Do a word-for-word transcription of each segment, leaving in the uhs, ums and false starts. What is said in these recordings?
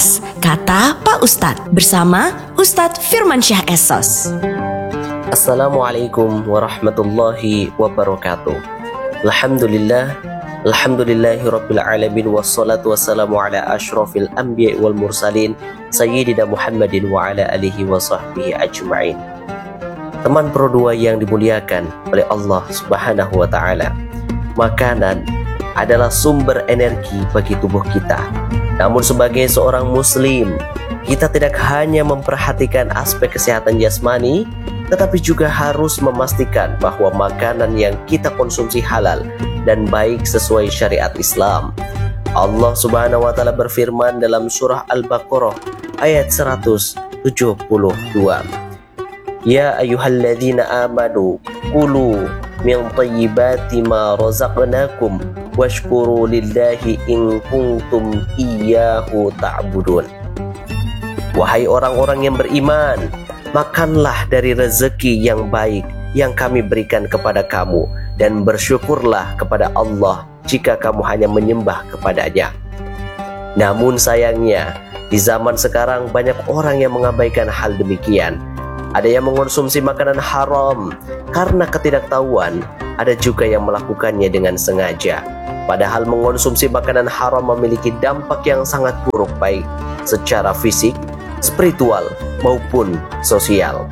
Cerdas, kata Pak Ustadz bersama Ustadz Firmansyah Esos. Assalamualaikum warahmatullahi wabarakatuh. Alhamdulillah, alhamdulillahi rabbil alamin, wassalatu wassalamu ala ashrafil anbiya wal mursalin sayyidina Muhammadin wa ala alihi wa sahbihi ajma'in. Teman Pro dua yang dimuliakan oleh Allah Subhanahu wa taala, makanan adalah sumber energi bagi tubuh kita. Namun sebagai seorang muslim, kita tidak hanya memperhatikan aspek kesehatan jasmani, tetapi juga harus memastikan bahwa makanan yang kita konsumsi halal dan baik sesuai syariat Islam. Allah Subhanahu wa taala berfirman dalam surah Al-Baqarah ayat seratus tujuh puluh dua. Ya ayyuhalladzina amanu kulu min thayyibati ma razaqnakum washkuru lillahi in kuntum iyyahu ta'budun. Wahai orang-orang yang beriman, makanlah dari rezeki yang baik yang kami berikan kepada kamu, dan bersyukurlah kepada Allah jika kamu hanya menyembah kepadanya. Namun sayangnya, di zaman sekarang banyak orang yang mengabaikan hal demikian. Ada yang mengonsumsi makanan haram karena ketidaktahuan, ada juga yang melakukannya dengan sengaja. Padahal mengonsumsi makanan haram memiliki dampak yang sangat buruk, baik secara fisik, spiritual, maupun sosial.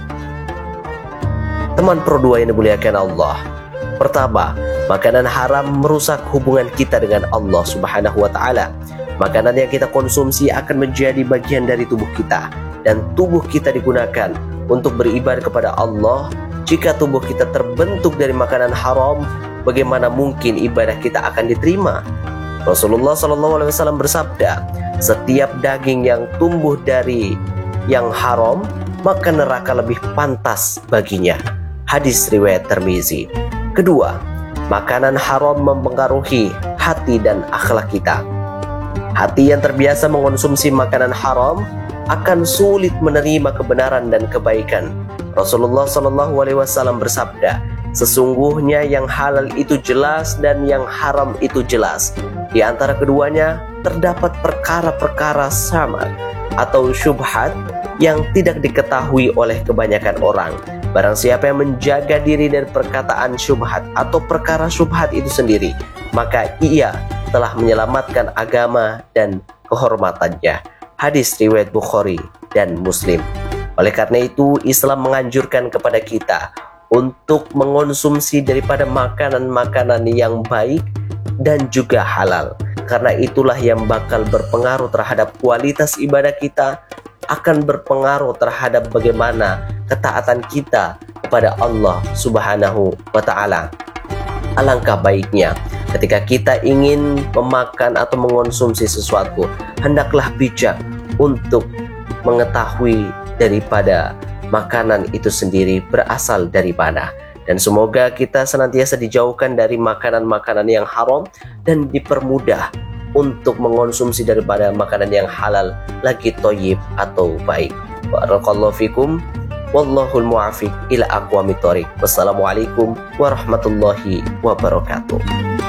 Teman Pro dua yang dimuliakan Allah, pertama, makanan haram merusak hubungan kita dengan Allah Subhanahu wa taala. Makanan yang kita konsumsi akan menjadi bagian dari tubuh kita, dan tubuh kita digunakan untuk beribadah kepada Allah. Jika tubuh kita terbentuk dari makanan haram, bagaimana mungkin ibadah kita akan diterima? Rasulullah shallallahu alaihi wasallam bersabda, setiap daging yang tumbuh dari yang haram, maka neraka lebih pantas baginya. Hadis riwayat Tirmizi. Kedua, makanan haram mempengaruhi hati dan akhlak kita. Hati yang terbiasa mengonsumsi makanan haram akan sulit menerima kebenaran dan kebaikan. Rasulullah shallallahu alaihi wasallam bersabda, sesungguhnya yang halal itu jelas dan yang haram itu jelas. Di antara keduanya terdapat perkara-perkara samar atau syubhat yang tidak diketahui oleh kebanyakan orang. Barang siapa yang menjaga diri dari perkataan syubhat atau perkara syubhat itu sendiri, maka ia telah menyelamatkan agama dan kehormatannya. Hadis riwayat Bukhari dan Muslim. Oleh karena itu, Islam menganjurkan kepada kita untuk mengonsumsi daripada makanan-makanan yang baik dan juga halal. Karena itulah yang bakal berpengaruh terhadap kualitas ibadah kita, akan berpengaruh terhadap bagaimana ketaatan kita kepada Allah Subhanahu wa taala. Alangkah baiknya ketika kita ingin memakan atau mengonsumsi sesuatu, hendaklah bijak untuk mengetahui daripada makanan itu sendiri berasal dari mana. Dan semoga kita senantiasa dijauhkan dari makanan-makanan yang haram dan dipermudah untuk mengonsumsi daripada makanan yang halal, lagi thayyib atau baik. Barakallahu fikum, wallahul muwaffiq ila aqwamit thoriq. Wassalamualaikum warahmatullahi wabarakatuh.